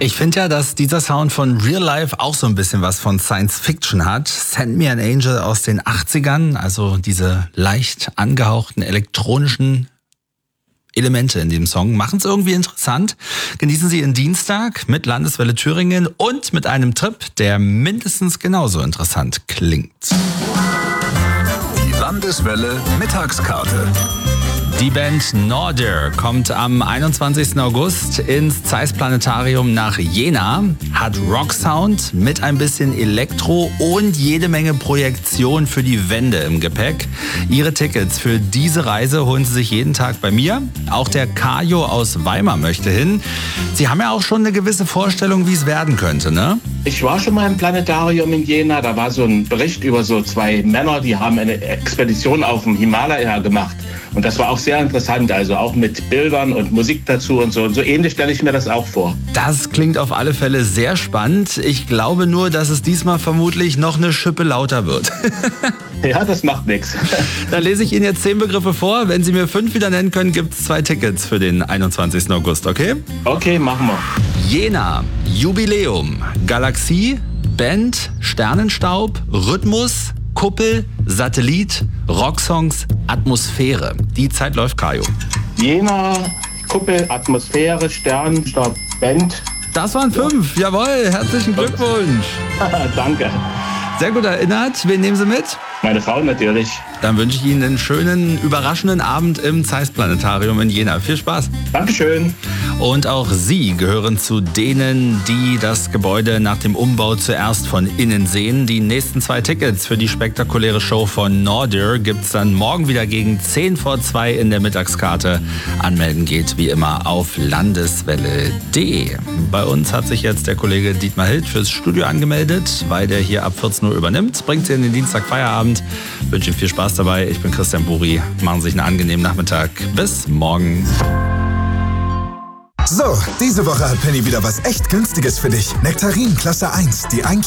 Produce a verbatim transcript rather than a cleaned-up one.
Ich finde ja, dass dieser Sound von Real Life auch so ein bisschen was von Science Fiction hat. Send Me an Angel aus den achtzigern, also diese leicht angehauchten elektronischen Elemente in dem Song machen es irgendwie interessant. Genießen Sie Ihren Dienstag mit Landeswelle Thüringen und mit einem Trip, der mindestens genauso interessant klingt. Die Landeswelle Mittagskarte. Die Band Nordir kommt am einundzwanzigsten August ins Zeiss Planetarium nach Jena, hat Rocksound mit ein bisschen Elektro und jede Menge Projektion für die Wände im Gepäck. Ihre Tickets für diese Reise holen Sie sich jeden Tag bei mir. Auch der Kajo aus Weimar möchte hin. Sie haben ja auch schon eine gewisse Vorstellung, wie es werden könnte, ne? Ich war schon mal im Planetarium in Jena, da war so ein Bericht über so zwei Männer, die haben eine Expedition auf dem Himalaya gemacht. Und das war auch sehr interessant, also auch mit Bildern und Musik dazu und so. Und so ähnlich stelle ich mir das auch vor. Das klingt auf alle Fälle sehr spannend. Ich glaube nur, dass es diesmal vermutlich noch eine Schippe lauter wird. Ja, das macht nichts. Dann lese ich Ihnen jetzt zehn Begriffe vor. Wenn Sie mir fünf wieder nennen können, gibt es zwei Tickets für den einundzwanzigsten August, okay? Okay, machen wir. Jena, Jubiläum, Galaxie, Band, Sternenstaub, Rhythmus, Kuppel, Satellit, Rocksongs, Atmosphäre. Die Zeit läuft, Kajo. Jena, Kuppel, Atmosphäre, Sternenstaub, Band. Das waren fünf. Jawohl, herzlichen Glückwunsch. Danke. Sehr gut erinnert. Wen nehmen Sie mit? Meine Frau natürlich. Dann wünsche ich Ihnen einen schönen, überraschenden Abend im Zeiss Planetarium in Jena. Viel Spaß. Dankeschön. Und auch Sie gehören zu denen, die das Gebäude nach dem Umbau zuerst von innen sehen. Die nächsten zwei Tickets für die spektakuläre Show von Nordir gibt's dann morgen wieder gegen zehn vor zwei in der Mittagskarte. Anmelden geht wie immer auf landeswelle punkt de. Bei uns hat sich jetzt der Kollege Dietmar Hild fürs Studio angemeldet, weil der hier ab vierzehn Uhr übernimmt. Bringt Sie in den Dienstag Feierabend. Ich wünsche Ihnen viel Spaß dabei. Ich bin Christian Buri. Machen Sie sich einen angenehmen Nachmittag. Bis morgen. So, diese Woche hat Penny wieder was echt Günstiges für dich. Nektarin Klasse eins, die ein